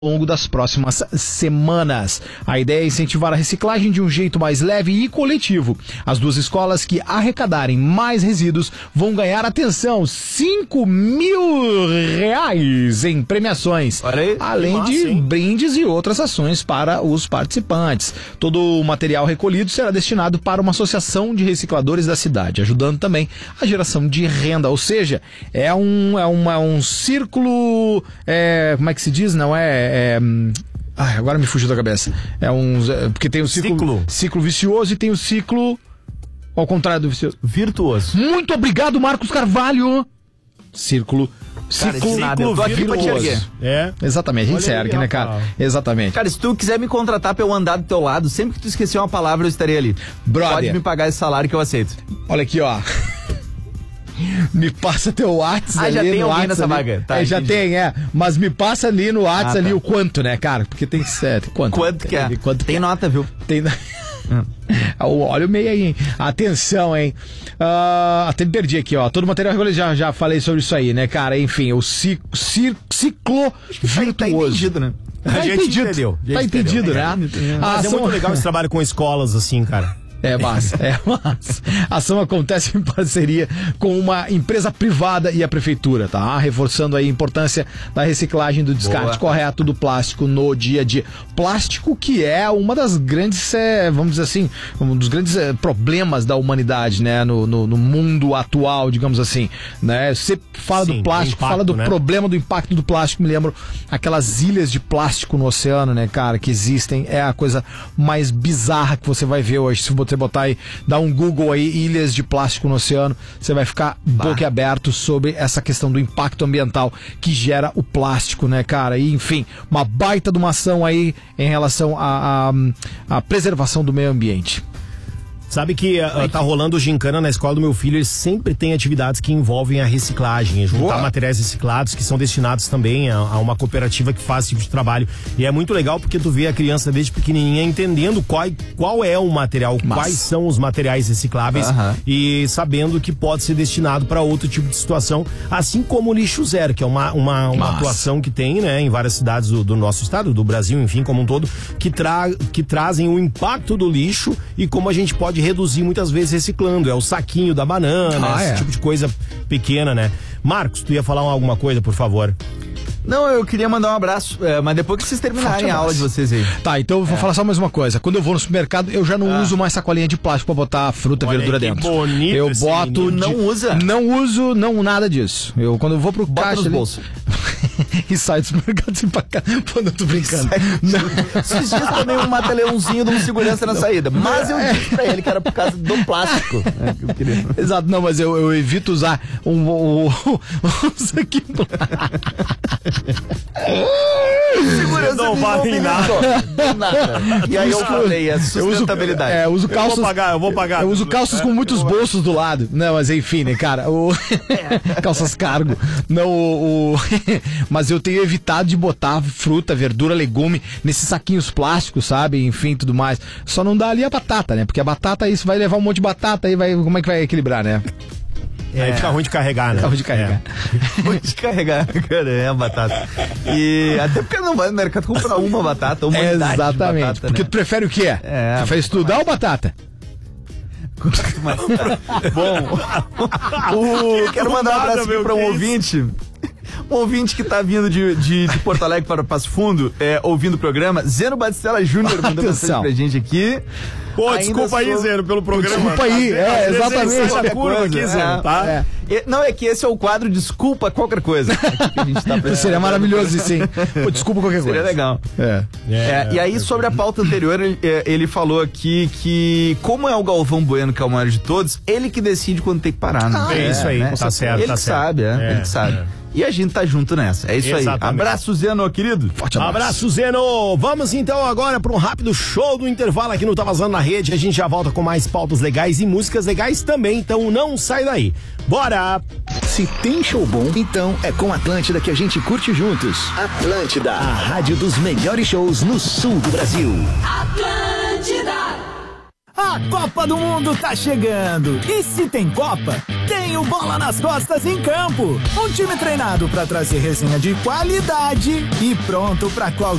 ao longo das próximas semanas. A ideia é incentivar a reciclagem de um jeito mais leve e coletivo. As duas escolas que arrecadarem mais resíduos vão ganhar, atenção, R$5.000 em premiações, além de brindes e outras ações para os participantes. Todo o material recolhido será destinado para uma associação de recicladores da cidade, ajudando também a geração de renda. Ou seja, é um círculo, como é que se diz? Não é... agora me fugiu da cabeça. Porque tem o ciclo vicioso e tem o ciclo ao contrário do vicioso. Virtuoso. Muito obrigado, Marcos Carvalho. Ciclo virtuoso. Exatamente, a gente se ergue, né, cara? Exatamente. Cara, se tu quiser me contratar pra eu andar do teu lado, sempre que tu esquecer uma palavra, eu estarei ali. Brother, pode me pagar esse salário que eu aceito. Olha aqui, ó. Me passa teu WhatsApp ali. Já tem no alguém nessa ali. vaga. Tá, já tem, mas me passa ali no WhatsApp ali o quanto, né, cara? Porque tem 7. Quanto que é? Tem nota, viu? Tem. Olha o meio aí, hein? Atenção, hein? Até me perdi aqui, ó. Todo o material já falei sobre isso aí, né, cara? Enfim, o ciclo virtuoso. Tá entendido, né? A gente entendeu. Tá entendido, né? Mas é muito legal esse trabalho com escolas, assim, cara. É massa. A ação acontece em parceria com uma empresa privada e a prefeitura, tá? Reforçando aí a importância da reciclagem do descarte correto do plástico no dia a dia. Plástico que é uma das grandes, vamos dizer assim, um dos grandes problemas da humanidade, né? No mundo atual, digamos assim, né? Você fala do plástico, impacto, fala do problema do impacto do plástico, me lembro aquelas ilhas de plástico no oceano, né, cara, que existem. É a coisa mais bizarra que você vai ver hoje. Se você botar aí, dar um Google aí, ilhas de plástico no oceano, você vai ficar boquiaberto sobre essa questão do impacto ambiental que gera o plástico, né, cara? E, enfim, uma baita de uma ação aí em relação à preservação do meio ambiente. Sabe que tá rolando gincana na escola do meu filho, eles sempre têm atividades que envolvem a reciclagem, juntar materiais reciclados que são destinados também a uma cooperativa que faz esse tipo de trabalho. E é muito legal porque tu vê a criança desde pequenininha entendendo qual é o material, quais são os materiais recicláveis e sabendo que pode ser destinado para outro tipo de situação, assim como o lixo zero, que é uma atuação que tem, né, em várias cidades do nosso estado, do Brasil, enfim, como um todo, que trazem o impacto do lixo e como a gente pode reduzir muitas vezes reciclando. É o saquinho da banana, esse tipo de coisa pequena, né? Marcos, tu ia falar alguma coisa, por favor? Não, eu queria mandar um abraço, mas depois que vocês terminarem a aula de vocês aí. Tá, então eu vou falar só mais uma coisa. Quando eu vou no supermercado, eu já não uso mais sacolinha de plástico pra botar fruta, verdura dentro. Bonito. Eu boto. Não usa? Não uso, nada disso. Quando eu vou pro caixa ali, e sai do supermercado sem pagar. Quando eu tô brincando. Esses dias também um mata-leãozinho de um segurança na saída. Mas eu disse pra ele que era por causa do plástico. Exato, não, mas eu evito usar isso aqui. Segurança não vale nada. E aí eu falei, a sustentabilidade. Eu uso calças. Eu vou pagar. Eu uso calças com muitos bolsos do lado. Não, mas enfim, né, cara? Calças cargo. Não, mas eu tenho evitado de botar fruta, verdura, legume nesses saquinhos plásticos, sabe? Enfim, tudo mais. Só não dá ali a batata, né? Porque a batata, isso vai levar um monte de batata aí, como é que vai equilibrar, né? Aí fica ruim de carregar, né? Ruim de carregar. Ruim de carregar, cara, é a batata. E até porque não vai no mercado comprar uma batata, uma unidade de batata, porque tu prefere o quê? Prefere estudar ou batata? Bom, quero mandar um abraço aqui pra um ouvinte. Um ouvinte que tá vindo de Porto Alegre para Passo Fundo, ouvindo o programa, Zeno Batistella Júnior, mandou mensagem pra gente aqui. Pô, desculpa aí, Zeno, pelo programa. Desculpa aí, exatamente. Essa curva aqui, Zeno, tá? Não, é que esse é o quadro Desculpa Qualquer Coisa. Que a gente tá seria maravilhoso, sim. Pô, desculpa qualquer coisa. Seria legal. E aí, sobre a pauta anterior, ele falou aqui que, como é o Galvão Bueno, que é o maior de todos, ele que decide quando tem que parar, né? É isso aí, né? Tá certo. Ele que sabe, ele que sabe. E a gente tá junto nessa. É isso Exatamente. aí. Abraço, Zeno, querido. Forte abraço. Abraço, Zeno. Vamos então agora para um rápido show do intervalo aqui no Tá Vazando na Rede. A gente já volta com mais pautas legais e músicas legais também. Então não sai daí. Bora! Se tem show bom, então é com Atlântida que a gente curte juntos. Atlântida, a rádio dos melhores shows no sul do Brasil. Atlântida! A Copa do Mundo tá chegando. E se tem Copa, tem o Bola nas Costas em campo. Um time treinado pra trazer resenha de qualidade e pronto pra qualquer